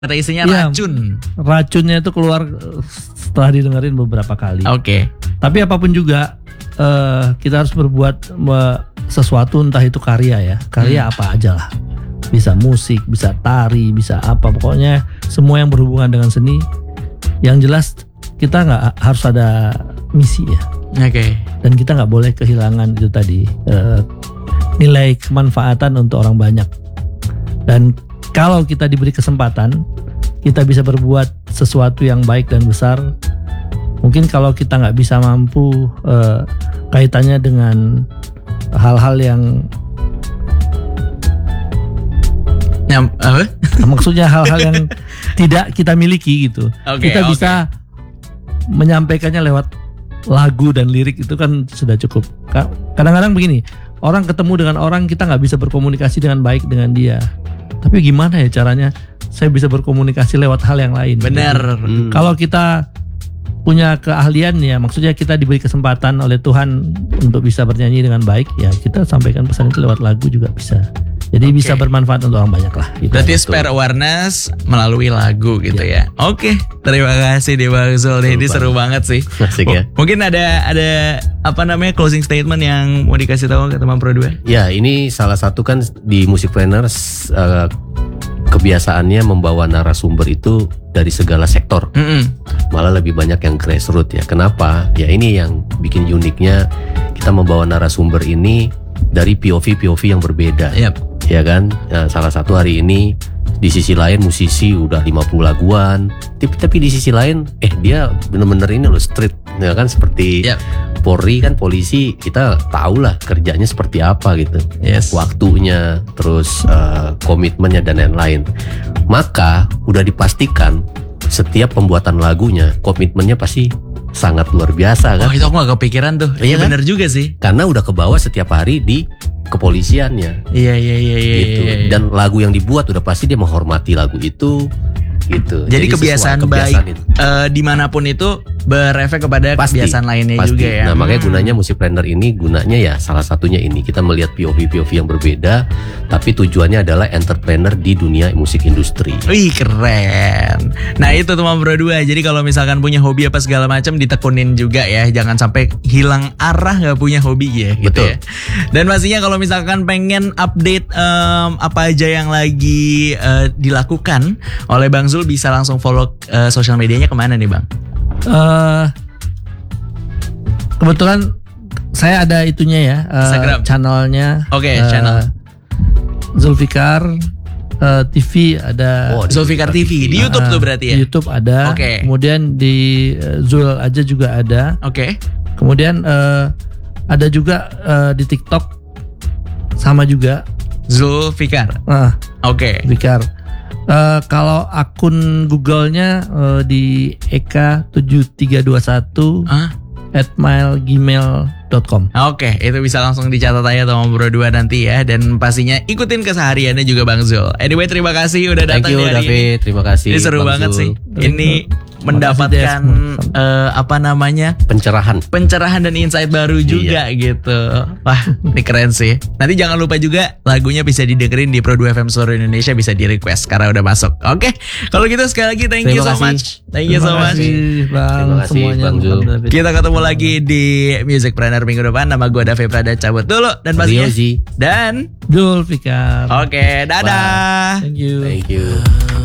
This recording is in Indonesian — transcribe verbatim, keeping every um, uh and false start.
Kata isinya ya, racun. Racunnya itu keluar setelah didengerin beberapa kali. Oke. Okay. Tapi apapun juga uh, kita harus berbuat uh, sesuatu, entah itu karya ya. Karya hmm. apa aja lah. Bisa musik, bisa tari, bisa apa. Pokoknya semua yang berhubungan dengan seni. Yang jelas kita nggak harus ada misi ya. Oke. Okay. Dan kita nggak boleh kehilangan itu tadi uh, nilai kemanfaatan untuk orang banyak. Dan kalau kita diberi kesempatan, kita bisa berbuat sesuatu yang baik dan besar. Mungkin kalau kita nggak bisa mampu uh, kaitannya dengan hal-hal yang yang apa? Maksudnya hal-hal yang tidak kita miliki gitu. Okay, kita okay. bisa menyampaikannya lewat lagu dan lirik, itu kan sudah cukup. Kadang-kadang begini, orang ketemu dengan orang, kita nggak bisa berkomunikasi dengan baik dengan dia. Tapi gimana ya caranya saya bisa berkomunikasi lewat hal yang lain? Benar. Hmm. Kalau kita punya keahlian ya, maksudnya kita diberi kesempatan oleh Tuhan untuk bisa bernyanyi dengan baik, ya kita sampaikan pesan itu lewat lagu juga bisa. Jadi okay. bisa bermanfaat untuk orang banyak lah. Gitu. Berarti spread awareness melalui lagu gitu ya. ya. Oke, okay. Terima kasih deh Bang Zul. Ini seru banget sih. Asik ya. Oh, mungkin ada ada apa namanya closing statement yang mau dikasih tahu ke teman Pro dua? Ya, ini salah satu kan di Musikpreneurs uh, kebiasaannya membawa narasumber itu dari segala sektor. Mm-hmm. Malah lebih banyak yang grassroots ya. Kenapa? Ya ini yang bikin uniknya, kita membawa narasumber ini dari P O V P O V yang berbeda. Yep. Ya kan, nah, salah satu hari ini di sisi lain musisi udah lima puluh laguan, tapi, tapi di sisi lain eh dia bener-bener ini loh street, ya kan, seperti yep. Polri kan, polisi kita tahu lah kerjanya seperti apa gitu, yes. waktunya, terus uh, komitmennya dan lain-lain. Maka udah dipastikan setiap pembuatan lagunya komitmennya pasti sangat luar biasa kan. Oh itu aku gak kepikiran tuh. Iya kan? Bener juga sih. Karena udah kebawa setiap hari di kepolisiannya. Iya iya iya iya. Gitu. Iya, iya. Dan lagu yang dibuat udah pasti dia menghormati lagu itu. Gitu. Jadi, Jadi kebiasaan, kebiasaan baik uh, dimanapun itu berefek kepada pasti, kebiasaan lainnya pasti. juga ya. Nah makanya hmm. gunanya Musikpreneur ini, gunanya ya salah satunya ini, kita melihat P O V P O V yang berbeda, tapi tujuannya adalah entrepreneur di dunia musik industri. Wih keren. Nah itu teman Pro dua. Jadi kalau misalkan punya hobi apa segala macam ditekunin juga ya, jangan sampai hilang arah nggak punya hobi ya. Gitu. Betul. Ya. Dan pastinya kalau misalkan pengen update um, apa aja yang lagi uh, dilakukan oleh Bang Zul, bisa langsung follow uh, sosial medianya kemana nih Bang? Uh, kebetulan saya ada itunya ya, uh, Instagram channelnya. Oke, okay, uh, channel Zulfikar uh, T V ada. Oh, Zulfikar T V di YouTube uh, tuh berarti ya? Di YouTube ada. Oke. Okay. Kemudian di uh, Zul aja juga ada. Oke. Okay. Kemudian uh, ada juga uh, di TikTok sama juga. Zulfikar. Uh, Oke. Okay. Zulfikar. Uh, kalau akun Google-nya uh, di eka tujuh tiga dua satu huh? at mail gmail dot com. Oke, itu bisa langsung dicatat aja sama Bro dua nanti ya. Dan pastinya ikutin kesehariannya juga Bang Zul. Anyway, terima kasih udah datang dari hari David, ini. Terima kasih. Ini seru Bang banget Zul. sih. Ini mendapatkan uh, apa namanya, pencerahan pencerahan dan insight baru juga iya. gitu. Wah ini keren sih. Nanti jangan lupa juga lagunya bisa didengerin di Pro dua F M seluruh Indonesia, bisa di request karena udah masuk. Oke, kalau gitu sekali lagi thank you Terima so kasih. much. Thank you so much. Bang, Terima kasih Bang Zul. Kita ketemu lagi di Musikpreneur minggu depan. Nama gue David Prada cabut dulu dan pastinya dan Zulfikar. Oke, dadah. Bye. Thank you. Thank you.